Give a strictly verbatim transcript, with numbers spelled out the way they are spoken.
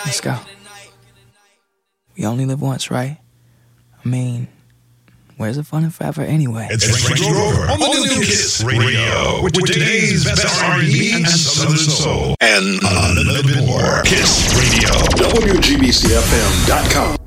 Let's go. We only live once, right? I mean, where's the fun and forever anyway? It's, it's Range Rover on the new Kiss Radio with today's best R and B and Southern Soul. And a little bit more. Kiss Radio. W G B C F M dot com.